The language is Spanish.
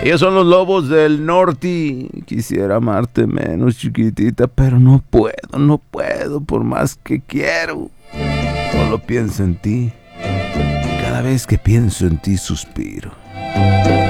Ellos son los Lobos del Norte. Quisiera amarte menos, chiquitita, pero no puedo, por más que quiero. Solo pienso en ti. Y cada vez que pienso en ti suspiro.